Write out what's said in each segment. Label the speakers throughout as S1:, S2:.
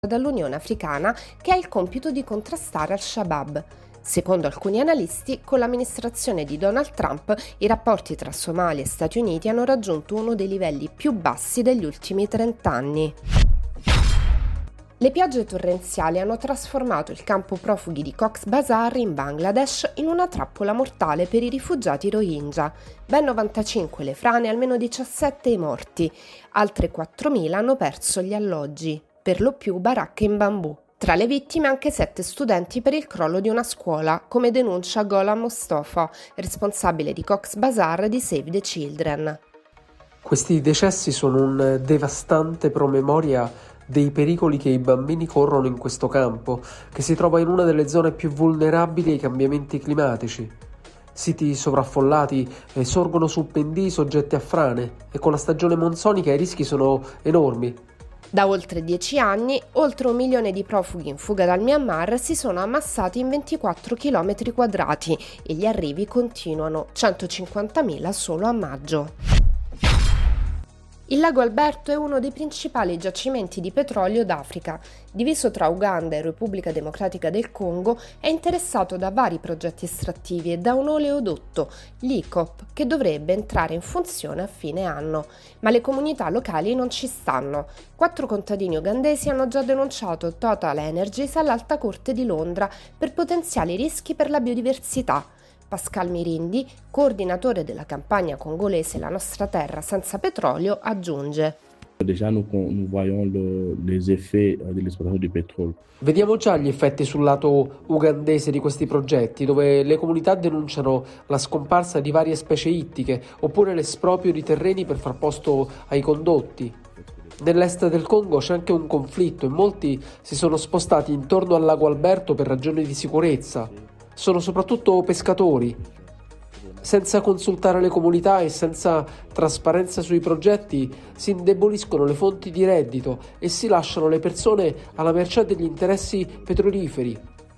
S1: dall'Unione Africana che ha il compito di contrastare Al-Shabaab. Secondo alcuni analisti, con l'amministrazione di Donald Trump i rapporti tra Somalia e Stati Uniti hanno raggiunto uno dei livelli più bassi degli ultimi 30 anni. Le piogge torrenziali hanno trasformato il campo profughi di Cox's Bazar in Bangladesh in una trappola mortale per i rifugiati Rohingya. Ben 95 le frane e almeno 17 i morti. Altre 4.000 hanno perso gli alloggi, per lo più baracche in bambù. Tra le vittime anche 7 studenti per il crollo di una scuola, come denuncia Gholam Mostofa, responsabile di Cox's Bazar di Save the Children.
S2: Questi decessi sono un devastante promemoria dei pericoli che i bambini corrono in questo campo, che si trova in una delle zone più vulnerabili ai cambiamenti climatici. Siti sovraffollati sorgono su pendii soggetti a frane e con la stagione monsonica i rischi sono enormi.
S1: Da oltre 10 anni, oltre 1 milione di profughi in fuga dal Myanmar si sono ammassati in 24 km quadrati e gli arrivi continuano, 150.000 solo a maggio. Il lago Alberto è uno dei principali giacimenti di petrolio d'Africa. Diviso tra Uganda e Repubblica Democratica del Congo, è interessato da vari progetti estrattivi e da un oleodotto, l'ICOP, che dovrebbe entrare in funzione a fine anno. Ma le comunità locali non ci stanno. 4 contadini ugandesi hanno già denunciato Total Energies all'Alta Corte di Londra per potenziali rischi per la biodiversità. Pascal Mirindi, coordinatore della campagna congolese La nostra terra senza petrolio, aggiunge:
S2: Vediamo già gli effetti sul lato ugandese di questi progetti, dove le comunità denunciano la scomparsa di varie specie ittiche oppure l'esproprio di terreni per far posto ai condotti. Nell'est del Congo c'è anche un conflitto e molti si sono spostati intorno al lago Alberto per ragioni di sicurezza. Sono soprattutto pescatori. Senza consultare le comunità e senza trasparenza sui progetti si indeboliscono le fonti di reddito e si lasciano le persone alla mercé degli interessi petroliferi.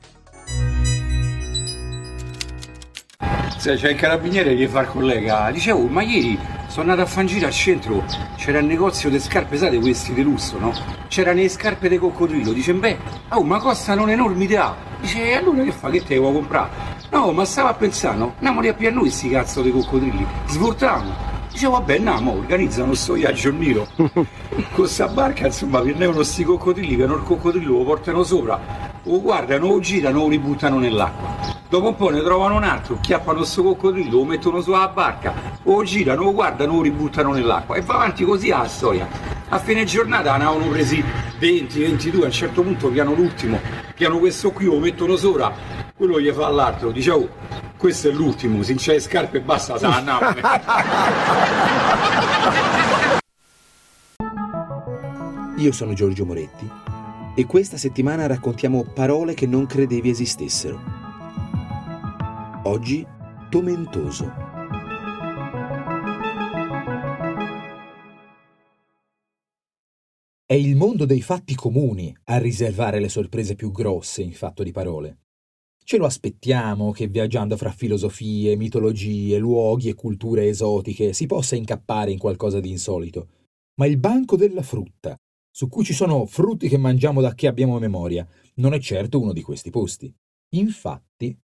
S3: C'è il carabiniere che fa il collega. Dicevo, ma ieri sono andato a fangire al centro, c'era il negozio di scarpe, sai, questi di lusso, no? C'erano le scarpe di coccodrillo. Dice, ma costano un'enormità. Dice, allora che fa? Che te vuoi comprare? No, ma stavo a pensare, no? Andiamo a più a noi sti cazzo di coccodrilli, svoltiamo. Dice, vabbè, andiamo, organizzano sto viaggio in nero. Con sta barca, insomma, prendevano sti coccodrilli, che il coccodrillo lo portano sopra, lo guardano, lo girano, lo ributtano nell'acqua. Dopo un po' ne trovano un altro, chiappano sto coccodrillo, lo mettono sulla barca, lo girano, lo guardano, lo ributtano nell'acqua. E va avanti così la storia. A fine giornata ne avevano presi 20, 22, a un certo punto piano l'ultimo, piano questo qui lo mettono sopra, quello gli fa all'altro, dice, oh, questo è l'ultimo, se non c'è le scarpe basta, sa andare.
S4: Io sono Giorgio Moretti e questa settimana raccontiamo parole che non credevi esistessero. Oggi, tomentoso. È il mondo dei fatti comuni a riservare le sorprese più grosse in fatto di parole. Ce lo aspettiamo che viaggiando fra filosofie, mitologie, luoghi e culture esotiche si possa incappare in qualcosa di insolito. Ma il banco della frutta, su cui ci sono frutti che mangiamo da che abbiamo memoria, non è certo uno di questi posti. Infatti,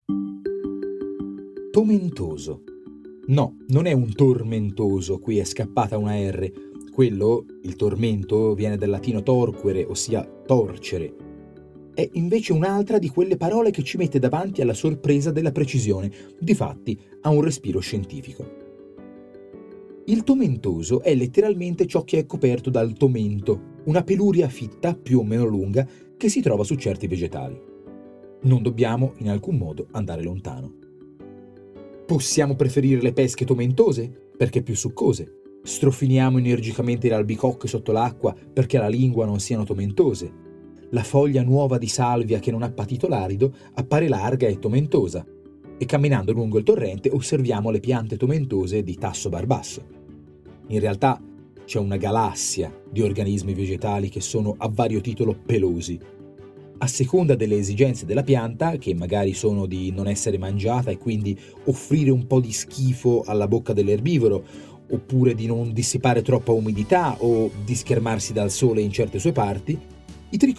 S4: tomentoso. No, non è un tormentoso, qui è scappata una R. Quello, il tormento, viene dal latino torquere, ossia torcere. È invece un'altra di quelle parole che ci mette davanti alla sorpresa della precisione, difatti ha un respiro scientifico. Il tomentoso è letteralmente ciò che è coperto dal tomento, una peluria fitta più o meno lunga che si trova su certi vegetali. Non dobbiamo in alcun modo andare lontano. Possiamo preferire le pesche tomentose perché più succose. Strofiniamo energicamente le albicocche sotto l'acqua perché alla lingua non siano tomentose. La foglia nuova di salvia che non ha patito l'arido appare larga e tomentosa. E camminando lungo il torrente osserviamo le piante tomentose di tasso barbasso. In realtà c'è una galassia di organismi vegetali che sono a vario titolo pelosi. A seconda delle esigenze della pianta, che magari sono di non essere mangiata e quindi offrire un po' di schifo alla bocca dell'erbivoro, oppure di non dissipare troppa umidità o di schermarsi dal sole in certe sue parti, i